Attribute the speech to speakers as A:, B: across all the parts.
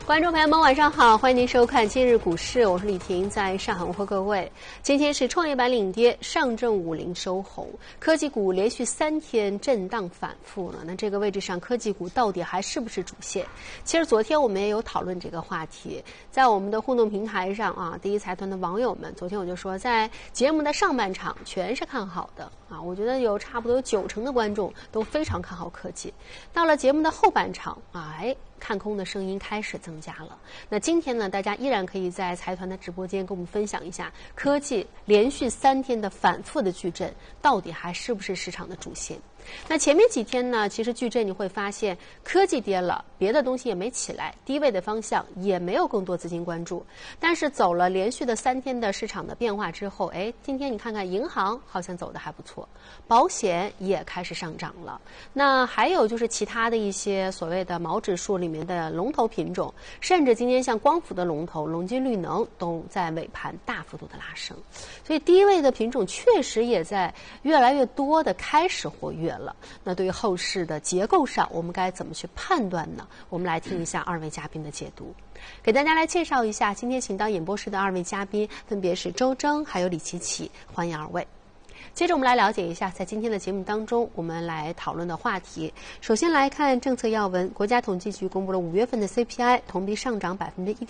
A: 观众朋友们，晚上好，欢迎您收看今日股市，我是李婷，在上海问候各位。今天是创业板领跌，上证50收红，科技股连续3天震荡反复了。那这个位置上，科技股到底还是不是主线？其实昨天我们也有讨论这个话题，在我们的互动平台上啊，第一财团的网友们，昨天我就说，在节目的上半场全是看好的啊，我觉得有差不多90%的观众都非常看好科技。到了节目的后半场啊，看空的声音开始增加了。那今天呢，大家依然可以在财团的直播间跟我们分享一下，科技连续3天的反复的巨震，到底还是不是市场的主线？那前面几天呢，其实巨震你会发现科技跌了，别的东西也没起来，低位的方向也没有更多资金关注。但是走了连续的3天的市场的变化之后，今天你看看银行好像走得还不错，保险也开始上涨了。那还有就是其他的一些所谓的毛指数里面的龙头品种，甚至今天像光伏的龙头隆基绿能都在尾盘大幅度的拉升。所以低位的品种确实也在越来越多的开始活跃了。那对于后市的结构上，我们该怎么去判断呢？我们来听一下2位嘉宾的解读。给大家来介绍一下，今天请到演播室的2位嘉宾分别是周征还有李琪琪，欢迎2位。接着我们来了解一下，在今天的节目当中，我们来讨论的话题。首先来看政策要闻，国家统计局公布了5月份的 CPI 同比上涨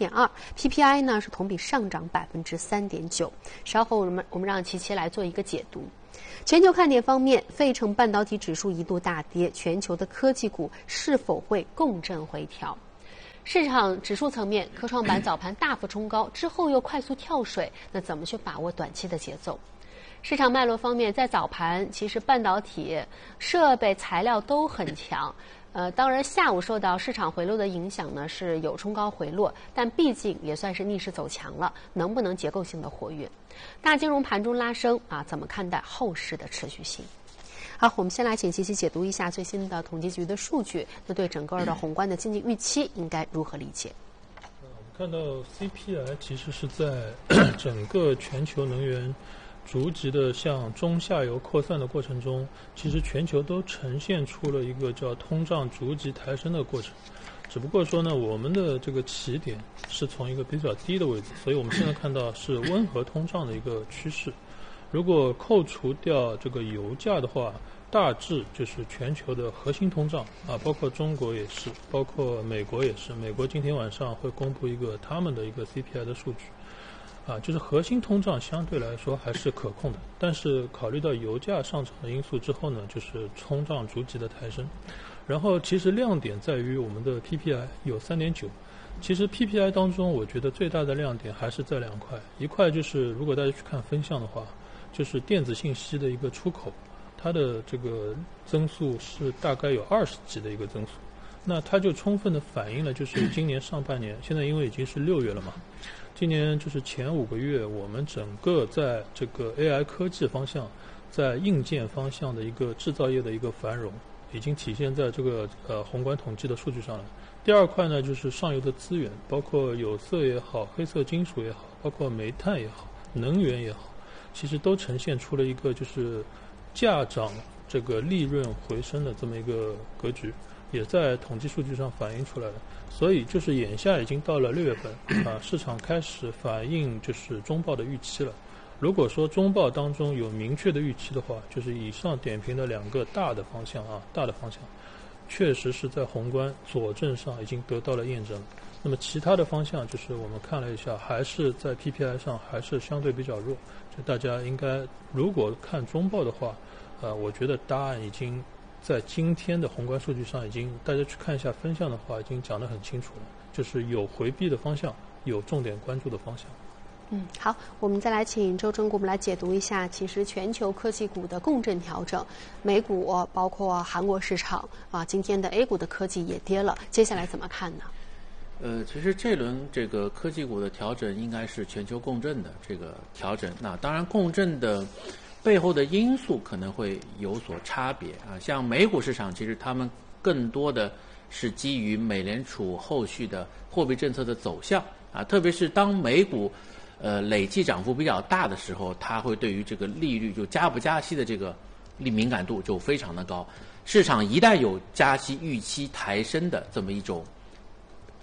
A: 1.2%，PPI 呢是同比上涨3.9%。稍后我们让琪琪来做一个解读。全球看点方面，费城半导体指数一度大跌，全球的科技股是否会共振回调？市场指数层面，科创板早盘大幅冲高之后又快速跳水，那怎么去把握短期的节奏？市场脉络方面，在早盘其实半导体、设备、材料都很强。当然下午受到市场回落的影响呢，是有冲高回落，但毕竟也算是逆势走强了，能不能结构性的活跃？大金融盘中拉升啊，怎么看待后市的持续性？好，我们先来请琪琪解读一下最新的统计局的数据，那对整个的宏观的经济预期应该如何理解？
B: 我们看到 CPI 其实是在整个全球能源逐级的向中下游扩散的过程中，其实全球都呈现出了一个叫通胀逐级抬升的过程。只不过说呢，我们的这个起点是从一个比较低的位置，所以我们现在看到是温和通胀的一个趋势。如果扣除掉这个油价的话，大致就是全球的核心通胀啊，包括中国也是，包括美国也是。美国今天晚上会公布一个他们的一个 CPI 的数据。就是核心通胀相对来说还是可控的，但是考虑到油价上涨的因素之后呢，就是通胀逐级的抬升。然后其实亮点在于我们的 PPI 有3.9，其实 PPI 当中我觉得最大的亮点还是在2块，一块就是如果大家去看分项的话，就是电子信息的一个出口，它的这个增速是大概有20几的一个增速，那它就充分的反映了就是今年上半年，现在因为已经是6月了嘛，今年就是前5个月，我们整个在这个 AI 科技方向，在硬件方向的一个制造业的一个繁荣，已经体现在这个宏观统计的数据上了。第2块呢，就是上游的资源，包括有色也好，黑色金属也好，包括煤炭也好，能源也好，其实都呈现出了一个就是价涨这个利润回升的这么一个格局，也在统计数据上反映出来了。所以就是眼下已经到了6月份市场开始反映就是中报的预期了。如果说中报当中有明确的预期的话，就是以上点评的2个大的方向确实是在宏观佐证上已经得到了验证。那么其他的方向就是我们看了一下，还是在 PPI 上还是相对比较弱，就大家应该如果看中报的话我觉得答案已经在今天的宏观数据上已经，大家去看一下分项的话，已经讲得很清楚了，就是有回避的方向，有重点关注的方向。
A: 好，我们再来请周征给我们来解读一下，其实全球科技股的共振调整，美股包括韩国市场今天的 A 股的科技也跌了，接下来怎么看呢？
C: 其实这轮这个科技股的调整应该是全球共振的这个调整。那当然，共振的背后的因素可能会有所差别像美股市场，其实他们更多的是基于美联储后续的货币政策的走向特别是当美股累计涨幅比较大的时候，它会对于这个利率就加不加息的这个敏感度就非常的高。市场一旦有加息预期抬升的这么一种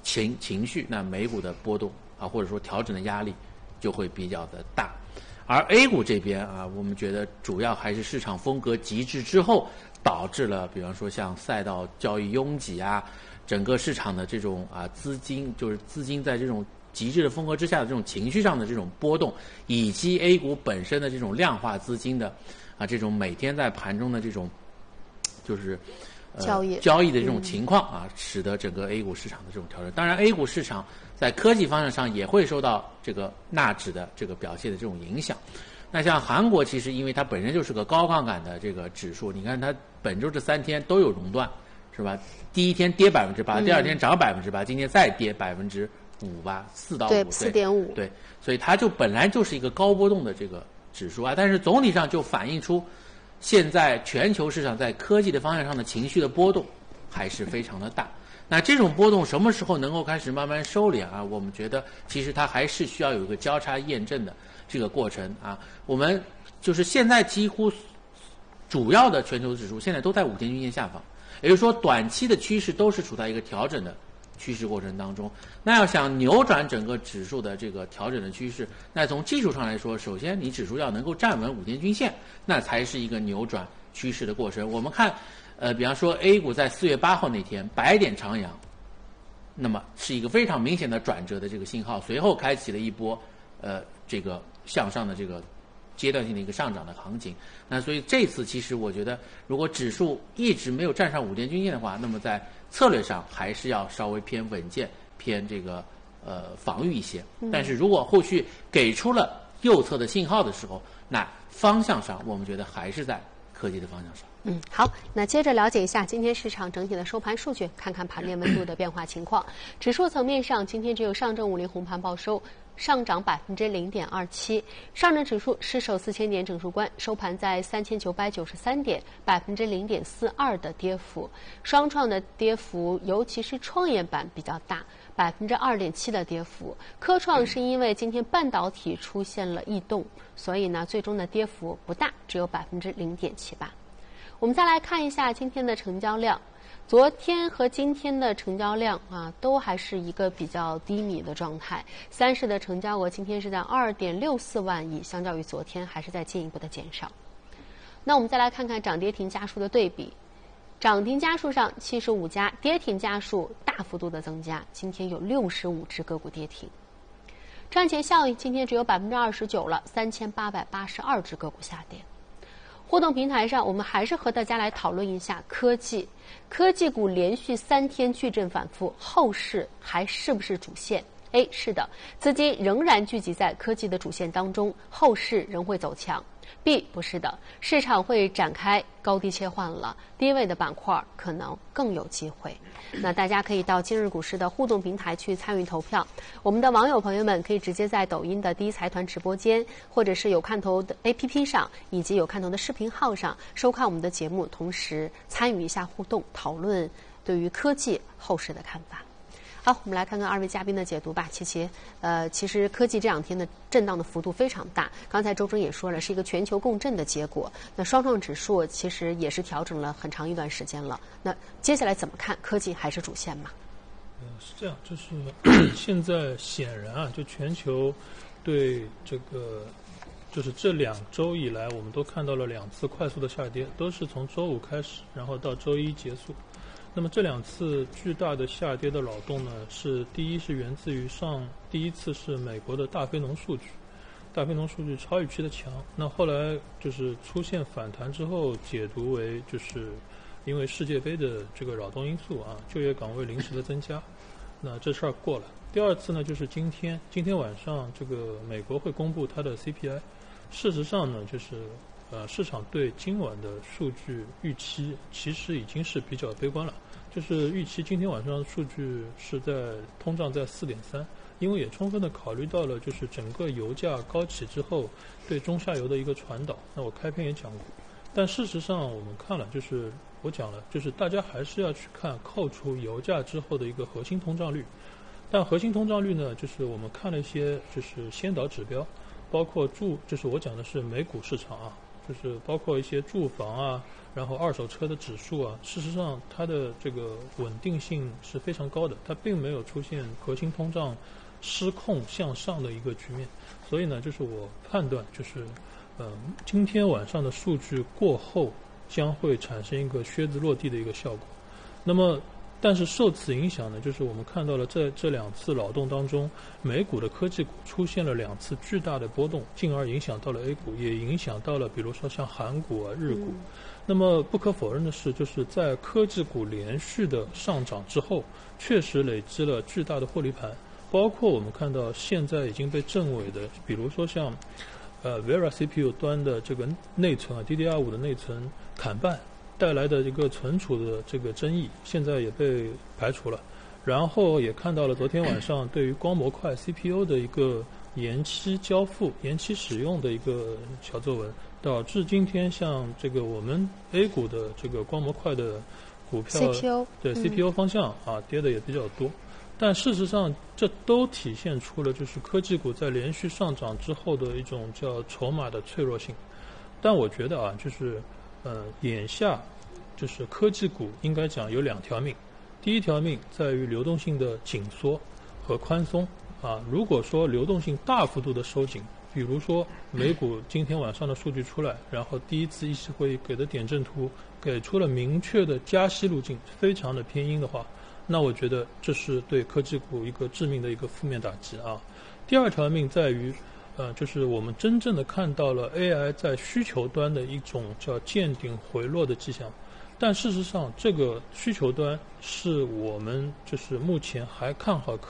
C: 情绪，那美股的波动啊，或者说调整的压力就会比较的大。而 A 股这边啊，我们觉得主要还是市场风格极致之后，导致了比方说像赛道交易拥挤啊，整个市场的这种资金在这种极致的风格之下的这种情绪上的这种波动，以及 A 股本身的这种量化资金的这种每天在盘中的这种就是交易的这种情况啊，使得整个 A 股市场的这种调整。当然 A 股市场在科技方向上也会受到这个纳指的这个表现的这种影响。那像韩国其实因为它本身就是个高杠杆的这个指数，你看它本周这3天都有熔断，是吧？第一天跌8%，第二天涨8%，今天再跌5%吧，4到5，
A: 对，4.5，
C: 对，所以它就本来就是一个高波动的这个指数啊，但是总体上就反映出现在全球市场在科技的方向上的情绪的波动还是非常的大。那这种波动什么时候能够开始慢慢收敛啊？我们觉得其实它还是需要有一个交叉验证的这个过程啊。我们就是现在几乎主要的全球指数现在都在5天均线下方，也就是说短期的趋势都是处在一个调整的趋势过程当中。那要想扭转整个指数的这个调整的趋势，那从技术上来说，首先你指数要能够站稳5天均线，那才是一个扭转趋势的过程。我们看比方说 A 股在4月8号那天100点长阳，那么是一个非常明显的转折的这个信号，随后开启了一波这个向上的这个阶段性的一个上涨的行情。那所以这次其实我觉得，如果指数一直没有站上5天均线的话，那么在策略上还是要稍微偏稳健，偏这个防御一些。但是如果后续给出了右侧的信号的时候，那方向上我们觉得还是在科技的方向上。
A: 好，那接着了解一下今天市场整体的收盘数据，看看盘面温度的变化情况。指数层面上，今天只有上证50红盘报收，上涨0.27%。上证指数失守4000点整数关，收盘在3993点，0.42%的跌幅。双创的跌幅，尤其是创业板比较大，2.7%的跌幅。科创是因为今天半导体出现了异动，所以呢，最终的跌幅不大，只有0.78%。我们再来看一下今天的成交量，昨天和今天的成交量都还是一个比较低迷的状态。30的成交额今天是在2.64万亿，相较于昨天还是在进一步的减少。那我们再来看看涨跌停家数的对比，涨停家数上75家，跌停家数大幅度的增加，今天有65只个股跌停。赚钱效应今天只有29%了，3882只个股下跌。互动平台上，我们还是和大家来讨论一下科技股连续3天巨震反复，后市还是不是主线？A 是的，资金仍然聚集在科技的主线当中，后市仍会走强。B 不是的，市场会展开高低切换了，低位的板块可能更有机会。那大家可以到今日股市的互动平台去参与投票。我们的网友朋友们可以直接在抖音的第一财团直播间，或者是有看头的 APP 上，以及有看头的视频号上收看我们的节目，同时参与一下互动，讨论对于科技后市的看法。好，我们来看看2位嘉宾的解读吧。其实科技这2天的震荡的幅度非常大。刚才周征也说了，是一个全球共振的结果。那双创指数其实也是调整了很长一段时间了。那接下来怎么看？科技还是主线吗？
B: 是这样，就是现在显然就全球对这个，就是这2周以来，我们都看到了2次快速的下跌，都是从周5开始，然后到周1结束。那么这2次巨大的下跌的扰动呢，第一是源自于第一次是美国的大非农数据超预期的强，那后来就是出现反弹之后，解读为就是因为世界杯的这个扰动因素就业岗位临时的增加，那这事儿过了。第2次呢，就是今天晚上这个美国会公布它的 CPI， 事实上呢，就是市场对今晚的数据预期其实已经是比较悲观了，就是预期今天晚上的数据是在通胀在 4.3%， 因为也充分的考虑到了就是整个油价高企之后对中下游的一个传导。那我开篇也讲过，但事实上我们看了，就是我讲了，就是大家还是要去看扣除油价之后的一个核心通胀率。但核心通胀率呢，就是我们看了一些就是先导指标，包括就是我讲的是美股市场就是包括一些住房然后二手车的指数啊，事实上它的这个稳定性是非常高的，它并没有出现核心通胀失控向上的一个局面。所以呢，就是我判断就是，今天晚上的数据过后将会产生一个靴子落地的一个效果。那么，但是受此影响呢，就是我们看到了在这2次扰动当中，美股的科技股出现了2次巨大的波动，进而影响到了 A 股，也影响到了比如说像韩股啊、日股。那么不可否认的是，就是在科技股连续的上涨之后，确实累积了巨大的获利盘，包括我们看到现在已经被证伪的，比如说像Vera CPU 端的这个内存啊 ，DDR5 的内存砍半带来的一个存储的这个争议，现在也被排除了。然后也看到了昨天晚上对于光模块 CPU 的一个延期交付、延期使用的一个小作文，导致今天像这个我们 A 股的这个光模块的股票
A: CPU
B: 对 CPU 方向啊跌的也比较多。但事实上，这都体现出了就是科技股在连续上涨之后的一种叫筹码的脆弱性。但我觉得啊，就是眼下就是科技股应该讲有2条命。第一条命在于流动性的紧缩和宽松啊。如果说流动性大幅度的收紧，比如说美股今天晚上的数据出来，然后第一次议息会议给的点阵图给出了明确的加息路径，非常的偏鹰的话，那我觉得这是对科技股一个致命的一个负面打击啊。第2条命在于就是我们真正的看到了 AI 在需求端的一种叫见顶回落的迹象。但事实上，这个需求端是我们就是目前还看好